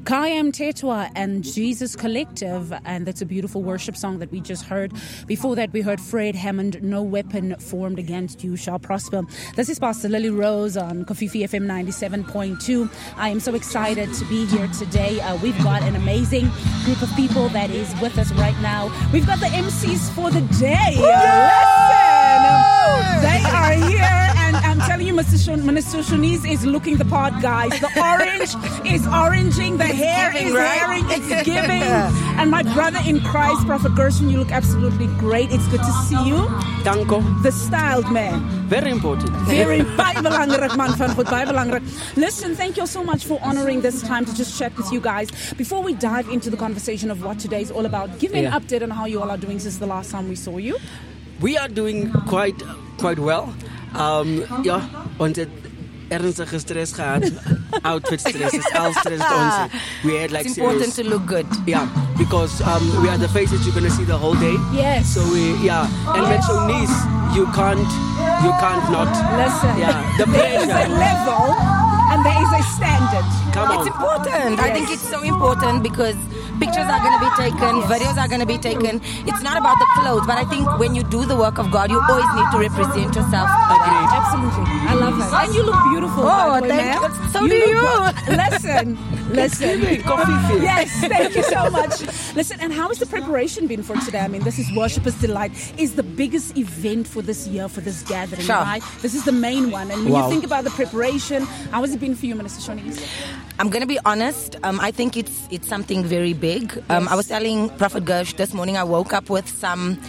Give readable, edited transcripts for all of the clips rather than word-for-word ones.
Kaya Mtetwa and Jesus Collective, and that's a beautiful worship song that we just heard. Before that, we heard Fred Hammond, No Weapon Formed Against You Shall Prosper. This is Pastor Lily Rose on Kofifi FM 97.2. I am so excited to be here today. We've got an amazing group of people that is with us right now. We've got the MCs for the day. Listen, they are here, and I'm telling you, Minister Shonice is looking the part, guys. The orange is oranging, the hair is hairing, it's giving. And my brother in Christ, Prophet Gershon, you look absolutely great. It's good to see you. Danko. The styled man. Very important. Very belangrijk, man van God, belangrijk. Listen, thank you so much for honoring this time to just chat with you guys. Before we dive into the conversation of what today is all about, give me an update on how you all are doing since the last time we saw you. We are doing quite well. Onze ernstige stress gehad. Outfit stress is all stress ons. We had like it's important to look good. Yeah, because we are the faces you're gonna see the whole day. Yes. So and with Shonice, you can't not. Listen. Yeah, the there is a level and there is a standard. Come on. It's important. Yes. I think it's so important because pictures are going to be taken, videos are going to be taken. It's not about the clothes, but I think when you do the work of God, you always need to represent yourself. Agreed. Absolutely. I love that. And you look beautiful. Oh, thank you. So do you. Listen. Coffee. Yes, thank you so much. Listen, and how has the preparation been for today? I mean, this is Worshipers Delight. Is the biggest event for this year, for this gathering, right? This is the main one. And when you think about the preparation, how has it been for you, Minister Shonice? I'm going to be honest. I think it's something very big. I was telling Prophet Gersh this morning, I woke up with some,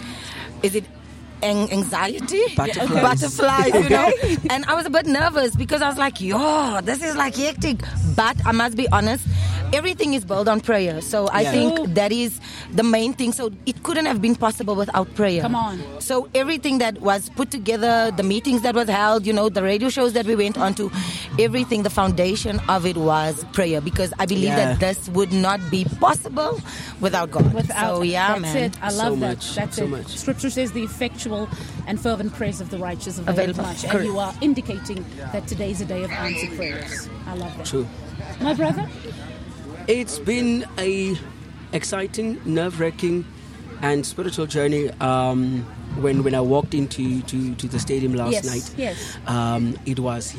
anxiety? Butterflies, you know? And I was a bit nervous because I was like, this is like hectic. But I must be honest, everything is built on prayer. So I think that is the main thing. So it couldn't have been possible without prayer. Come on. So everything that was put together, the meetings that was held, the radio shows that we went on to, everything, the foundation of it was prayer. Because I believe that this would not be possible without God. That's it. I love that. That's it. Much. Scripture says the effectual and fervent prayers of the righteous avail much. And you are indicating that today is a day of answered prayers. I love that. True. My brother? It's been a exciting, nerve-wracking, and spiritual journey. When I walked into the stadium last night, it was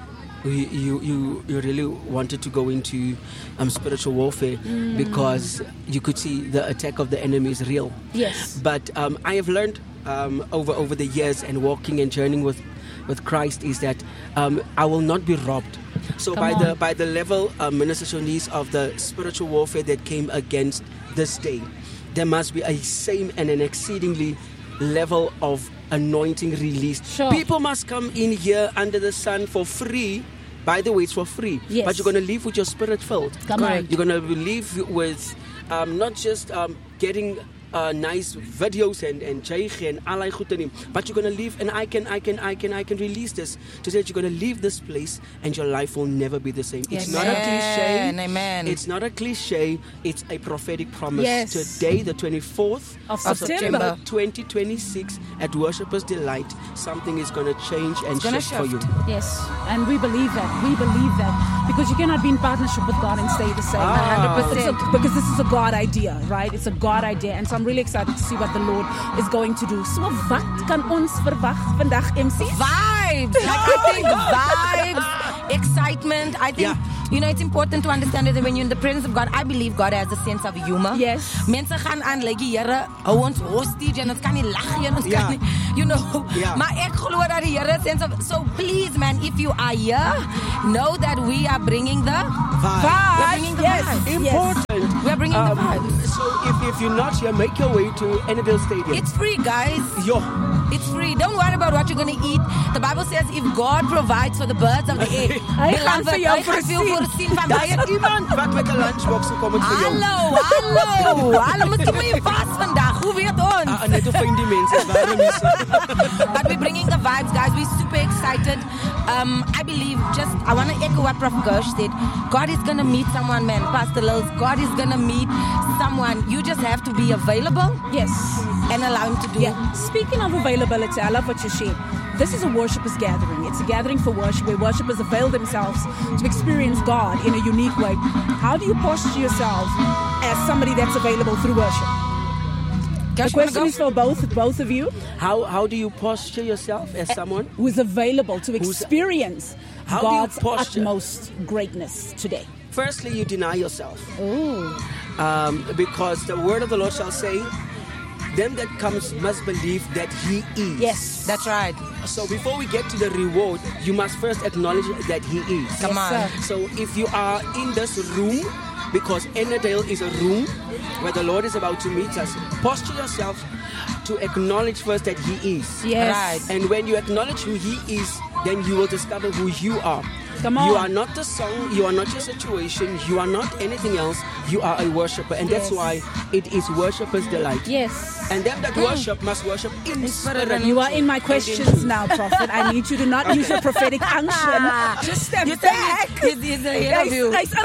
You really wanted to go into spiritual warfare because you could see the attack of the enemy is real. Yes. But I have learned over the years and walking and journeying with Christ is that I will not be robbed. So by the level, Minister Shonice, of the spiritual warfare that came against this day, there must be a same and an exceedingly level of anointing released. Sure. People must come in here under the sun for free. By the way, it's for free. Yes. But you're going to leave with your spirit filled. Come on. You're going to leave with not just getting nice videos and jaige and alai goed in, but you're going to leave, and I can release this to say that you're going to leave this place and your life will never be the same. Yes. It's not a cliche. Amen. It's not a cliche. It's a prophetic promise. Yes. Today, the 24th of September 2026 at Worshipers Delight, something is going to change and shift for you. Yes, and we believe that. Because you cannot be in partnership with God and stay the same. 100%. Because this is a God idea, right? It's a God idea. And so I'm really excited to see what the Lord is going to do. So wat kan ons verwag vandag, MC? Vibes! I think vibes, excitement. I think, it's important to understand that when you're in the presence of God, I believe God has a sense of humor. Yes. Mense gaan aan, like, Here, hou ons hostage, en ons kan nie lag nie, en ons kan nie, maar ek glo dat die Here sense of, so please, man, if you are here, know that we are bringing the vibe. We're bringing the vibe. Important. We're bringing the vibe. So if you're not here, make your way to Annabelle Stadium. It's free, guys. It's free. Don't worry about what you're going to eat. The Bible says if God provides for the birds of the air, beloved, hy gaan veel voorsien van baie. Iemand wat met 'n lunchbox gekom het vir jou. Hallo, moet kom jy vas vandag? Hoe weet ons? Net hoe vind die mense waarom is. But we're bringing the vibes, guys. We're super excited. I believe I want to echo what Prophet Gersh said. God is going to meet someone, man. Pastor Lils, God is going to meet someone. You just have to be available. Yes. And allow him to do it. Speaking of availability, I love what you shared. this is a worshipers gathering. It's a gathering for worship where worshipers avail themselves to experience God in a unique way. How do you posture yourself as somebody that's available through worship? The question is for both of you. How do you posture yourself as someone who is available to experience God's utmost greatness today? Firstly, you deny yourself. Ooh. Because the word of the Lord shall say, them that comes must believe that He is. Yes, that's right. So before we get to the reward, you must first acknowledge that He is. Come on. Sir. So if you are in this room, because Ennerdale is a room where the Lord is about to meet us, posture yourself to acknowledge first that He is. Yes. Right. And when you acknowledge who He is, then you will discover who you are. Come on. You are not the song, you are not your situation, you are not anything else, you are a worshipper. And that's why it is worshipper's delight. Yes. And them that worship must worship in spirit. You are in my questions now, Prophet. I need you to not use your prophetic unction. Just step back. He's ahead of you.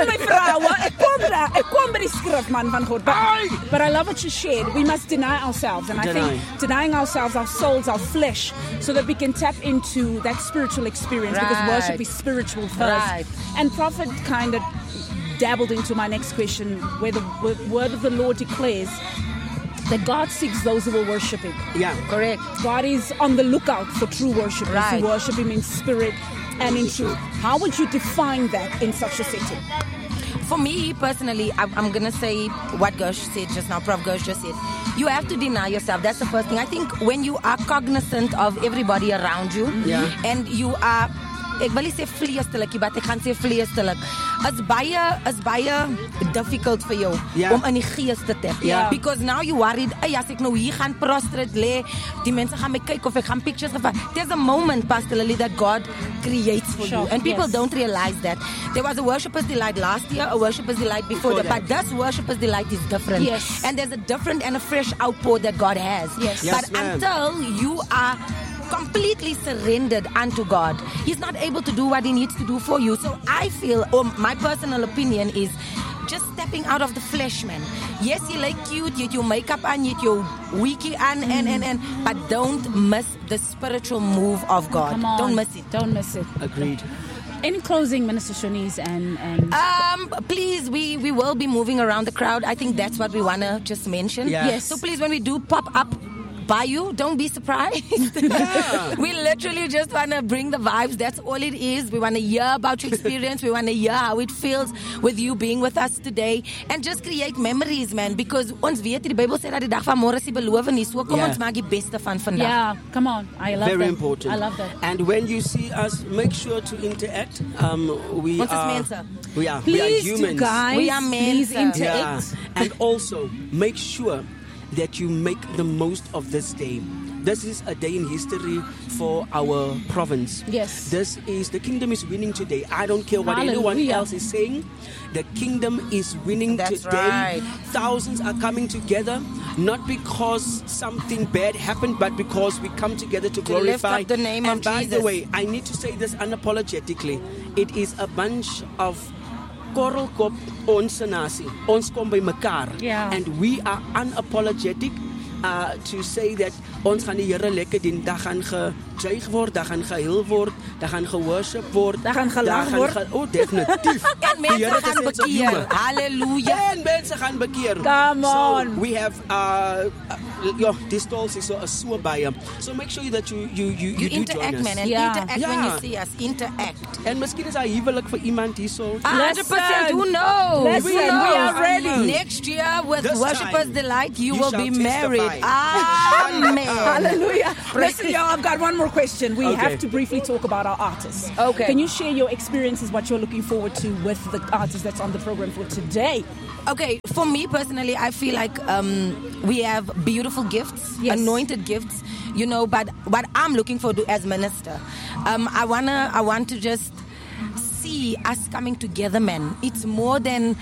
But I love what you shared. We must deny ourselves. And I think denying ourselves, our souls, our flesh, so that we can tap into that spiritual experience. Right. Because worship is spiritual first. Right. And Prophet kind of dabbled into my next question, where the word of the Lord declares that God seeks those who will worship Him. Yeah, correct. God is on the lookout for true worshipers who worship Him in spirit and in truth. How would you define that in such a setting? For me, personally, I'm going to say what Gersh said just now, Prof. Gersh just said. You have to deny yourself. That's the first thing. I think when you are cognizant of everybody around you, and you are... Ek wil nie sê vleestelik, maar ek gaan sê vleestelik. Is baie difficult vir jou om in die gees te tap. Because now you worried, as ek nou hier gaan prostrate lê, die mense gaan my kyk of ek gaan pictures of. There's a moment, Pastor Lily, that God creates for you. And people don't realize that. There was a Worshipper's Delight last year, a Worshipper's Delight before that. But this Worshipper's Delight is different. Yes. And there's a different and a fresh outpour that God has. Yes. But until you are completely surrendered unto God, He's not able to do what He needs to do for you. So I feel, or my personal opinion is, just stepping out of the flesh, man. Yes, you like cute, you your makeup on, you your wiki on, and but don't miss the spiritual move of God. Come on. Don't miss it. Don't miss it. Agreed. In closing, Minister Shanice and please, we will be moving around the crowd. I think that's what we want to just mention. Yes. So please, when we do pop up by you, don't be surprised. We literally just want to bring the vibes. That's all it is. We want to hear about your experience. We want to hear how it feels with you being with us today, and just create memories, man, because ons weet die Bybel sê dat die dag van môre is die belowenis. So kom ons maak die beste van vandag. Yeah, come on. I love that. Very important. I love that. And when you see us, make sure to interact. We are humans. Guys, we are please interact. Yeah. And also make sure that you make the most of this day. This is a day in history for our province. Yes. The kingdom is winning today. I don't care what anyone else is saying. The kingdom is winning today. Right. Thousands are coming together, not because something bad happened, but because we come together to glorify lift up the name of Jesus. And by the way, I need to say this unapologetically. It is a bunch of korrelkop ons nasie. Ons kom by mekaar. Yeah. And we are unapologetic to say that ons gaan die Here lekker dien. Daar gaan gejuig word, daar gaan geheel word, daar gaan geworship word, daar gaan gelag word. Definitief. En mense gaan bekeer. Halleluja. En mense gaan bekeer. Come on. So we have die stalls is so baie. So make sure that you do interact, join us. man, and interact when you see us. Interact. En miskien is hy huwelik vir iemand hierso. 100%. Who knows? Listen, we are ready. Next year with This Worshipper's time, Delight, you will shall be testify. married. Amen. Hallelujah. Listen, y'all, I've got one more question. We have to briefly talk about our artists. Okay. Can you share your experiences, what you're looking forward to with the artist that's on the program for today? Okay, for me personally, I feel like we have beautiful gifts, anointed gifts, but what I'm looking for as minister, I want to just see us coming together, man. It's more than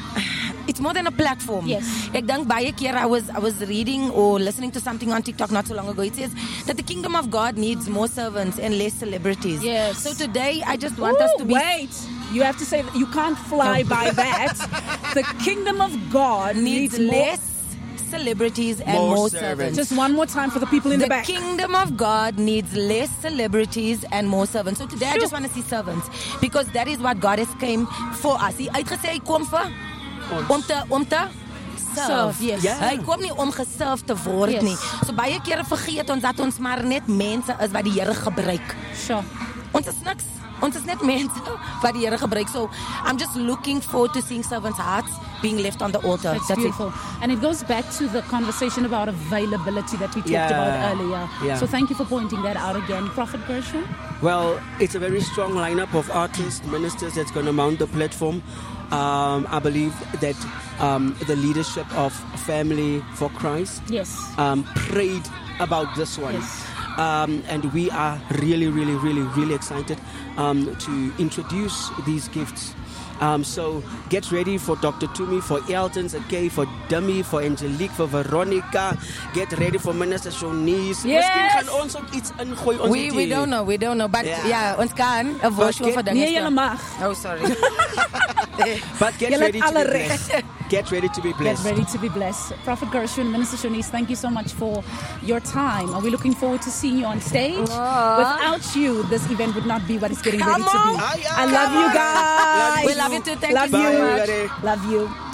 a platform. Yes. Ek dink baie keer I was reading or listening to something on TikTok not so long ago. It says that the kingdom of God needs more servants and less celebrities. Yes. So today I just want us to be... Wait. You have to say that you can't fly by that. The kingdom of God needs less celebrities and more servants. Just one more time for the people in the back. The kingdom of God needs less celebrities and more servants. So today I just want to see servants, because that is what God has came for us. Hy het gesê hy kom vir om te serve. Yes. Hy kom nie om geserve te word nie. So baie kere vergeet ons dat ons maar net mense is wat die Here gebruik. Sure. Ons is niks. Ons is net mense wat die Here gebruik. So I'm just looking forward to seeing servants' hearts being left on the altar. That's beautiful. And it goes back to the conversation about availability that we talked about earlier. Yeah. So thank you for pointing that out again. Prophet Gershon? Well, it's a very strong lineup of artists, ministers that's going to mount the platform. I believe that the leadership of Family for Christ prayed about this one. Yes. And we are really excited to introduce these gifts. So get ready for Dr. Tumi, for Elton, okay, for Dummy, for Angelique, for Veronica. Get ready for Minister Shonice. Yes. We don't know. But ons kan 'n voorstel vir dinge. Oh, sorry. But get ready to be blessed. Get ready to be blessed. Get ready to be blessed. Prophet Gershon, Minister Shonice, thank you so much for your time. Are we looking forward to seeing you on stage? Without you, this event would not be what it's getting ready to be. I love you guys. We love you too. Thank you so much. much. Love you.